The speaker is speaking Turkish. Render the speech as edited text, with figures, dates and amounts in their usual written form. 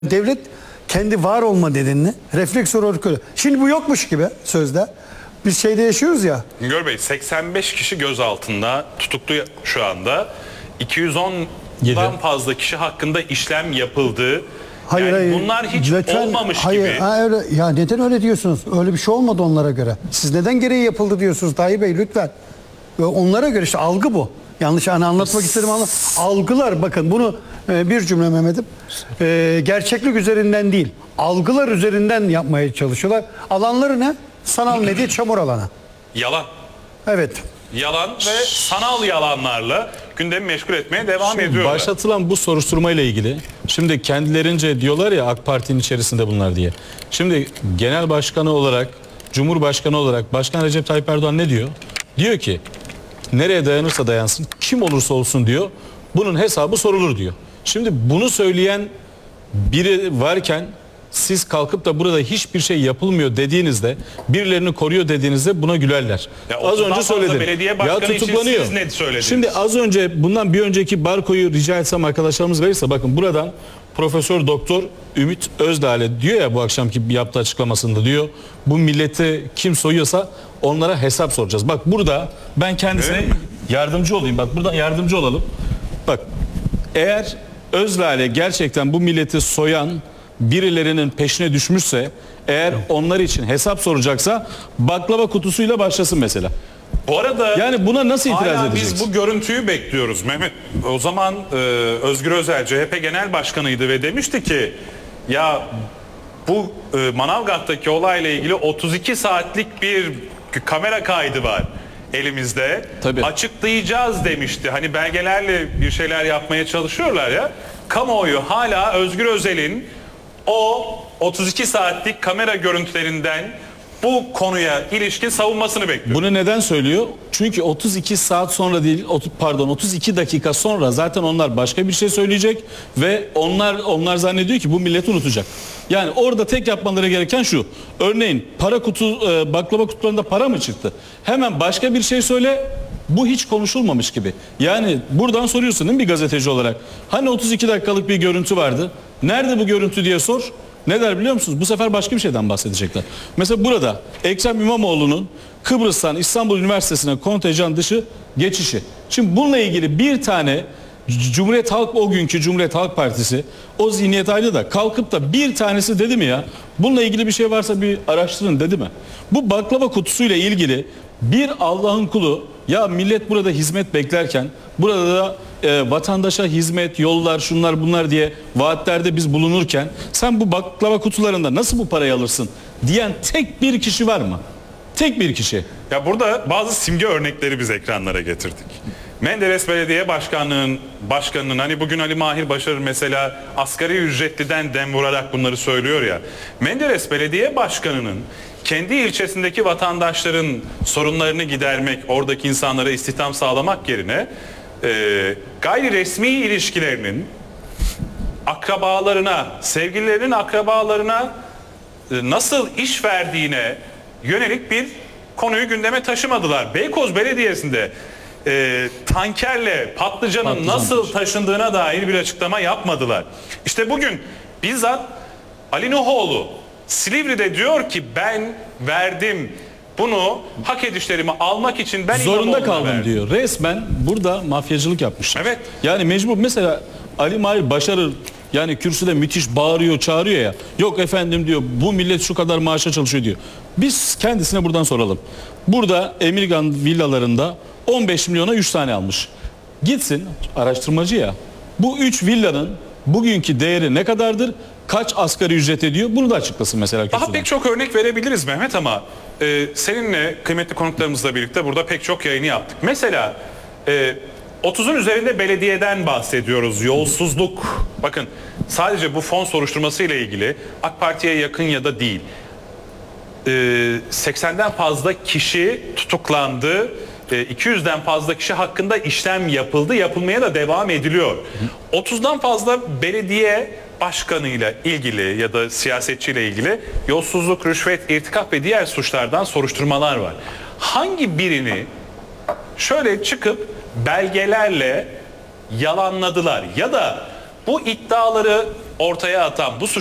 Devlet kendi var olma nedenini refleks olarak öyle. Şimdi bu yokmuş gibi sözde. Biz şeyde yaşıyoruz ya. Güngör Bey, 85 kişi gözaltında tutuklu şu anda. 210'dan fazla kişi hakkında işlem yapıldı. Hayır, yani hayır. bunlar hiç Lütfen, olmamış hayır, gibi. Öyle, ya neden öyle diyorsunuz? Öyle bir şey olmadı onlara göre. Siz neden gereği yapıldı diyorsunuz Tayyip Bey lütfen. Onlara göre işte algı bu. Yanlış anlatmak istedim ama algılar, bakın bunu bir cümle Mehmet'im, gerçeklik üzerinden değil, algılar üzerinden yapmaya çalışıyorlar. Alanları ne? Sanal medya çamur alanı. Yalan. Evet. Yalan ve sanal yalanlarla gündemi meşgul etmeye devam ediyorlar. Başlatılan bu soruşturmayla ilgili şimdi kendilerince diyorlar ya AK Parti'nin içerisinde bunlar diye. Şimdi genel başkanı olarak, Cumhurbaşkanı olarak Başkan Recep Tayyip Erdoğan ne diyor? Diyor ki nereye dayanırsa dayansın, kim olursa olsun diyor, bunun hesabı sorulur diyor. Şimdi bunu söyleyen biri varken siz kalkıp da burada hiçbir şey yapılmıyor dediğinizde, birilerini koruyor dediğinizde buna gülerler. Ya az önce söyledim. Belediye başkanı için siz ne söylediniz? Şimdi az önce bundan bir önceki barkoyu rica etsem arkadaşlarımız verirse, bakın buradan Profesör Doktor Ümit Özdağ'le diyor ya bu akşamki yaptığı açıklamasında, diyor bu milleti kim soyuyorsa onlara hesap soracağız. Bak burada ben kendisine yardımcı olayım. Bak buradan yardımcı olalım. Bak eğer Özdağ'le gerçekten bu milleti soyan birilerinin peşine düşmüşse, eğer onlar için hesap soracaksa baklava kutusuyla başlasın mesela. Bu arada yani buna nasıl itiraz hala edeceğiz? biz bu görüntüyü bekliyoruz Mehmet. O zaman Özgür Özel CHP Genel Başkanıydı ve demişti ki ya bu Manavgat'taki olayla ilgili 32 saatlik bir kamera kaydı var elimizde. Tabii. Açıklayacağız demişti. Hani belgelerle bir şeyler yapmaya çalışıyorlar ya. Kamuoyu hala Özgür Özel'in o 32 saatlik kamera görüntülerinden bu konuya ilişkin savunmasını bekliyor. Bunu neden söylüyor? Çünkü 32 saat sonra değil, 32 dakika sonra zaten onlar başka bir şey söyleyecek ve onlar zannediyor ki bu millet unutacak. Yani orada tek yapmaları gereken şu. Örneğin baklava kutularında para mı çıktı? Hemen başka bir şey söyle. Bu hiç konuşulmamış gibi. Yani buradan soruyorsun değil mi bir gazeteci olarak? Hani 32 dakikalık bir görüntü vardı. Nerede bu görüntü diye sor. Ne der biliyor musunuz? Bu sefer başka bir şeyden bahsedecekler. Mesela burada Ekrem İmamoğlu'nun Kıbrıs'tan İstanbul Üniversitesi'ne kontenjan dışı geçişi. Şimdi bununla ilgili bir tane o günkü Cumhuriyet Halk Partisi, o zihniyet ayrı da, kalkıp da bir tanesi dedi mi ya? Bununla ilgili bir şey varsa bir araştırın dedi mi? Bu baklava kutusuyla ilgili bir Allah'ın kulu, ya millet burada hizmet beklerken, burada da vatandaşa hizmet, yollar, şunlar bunlar diye vaatlerde biz bulunurken sen bu baklava kutularında nasıl bu parayı alırsın diyen tek bir kişi var mı? Tek bir kişi. Ya burada bazı simge örnekleri biz ekranlara getirdik. Menderes Belediye Başkanı'nın hani bugün Ali Mahir Başarır mesela asgari ücretliden dem vurarak bunları söylüyor ya. Menderes Belediye Başkanı'nın kendi ilçesindeki vatandaşların sorunlarını gidermek, oradaki insanlara istihdam sağlamak yerine gayri resmi ilişkilerinin akrabalarına, sevgililerinin akrabalarına nasıl iş verdiğine yönelik bir konuyu gündeme taşımadılar. Beykoz Belediyesi'nde tankerle patlıcanın nasıl taşındığına dair bir açıklama yapmadılar. İşte bugün bizzat Ali Nuhoğlu Silivri'de diyor ki ben verdim. Bunu hak edişlerimi almak için ben zorunda kaldım verdim diyor. Resmen burada mafyacılık yapmışlar. Evet. Yani mecbur. Mesela Ali Mahir Başarır yani kürsüde müthiş bağırıyor, çağırıyor ya. Yok efendim diyor, bu millet şu kadar maaşa çalışıyor diyor. Biz kendisine buradan soralım. Burada Emirgan villalarında 15 milyona 3 tane almış. Gitsin, araştırmacı ya. Bu 3 villanın bugünkü değeri ne kadardır? Kaç asgari ücret ediyor? Bunu da açıklasın mesela kürsüden. Daha pek çok örnek verebiliriz Mehmet ama seninle kıymetli konuklarımızla birlikte burada pek çok yayını yaptık. Mesela 30'un üzerinde belediyeden bahsediyoruz. Yolsuzluk. Bakın sadece bu fon soruşturması ile ilgili AK Parti'ye yakın ya da değil. 80'den fazla kişi tutuklandı. 200'den fazla kişi hakkında işlem yapıldı. Yapılmaya da devam ediliyor. 30'dan fazla belediye başkanıyla ilgili ya da siyasetçiyle ilgili yolsuzluk, rüşvet, irtikap ve diğer suçlardan soruşturmalar var. Hangi birini şöyle çıkıp belgelerle yalanladılar ya da bu iddiaları ortaya atan bu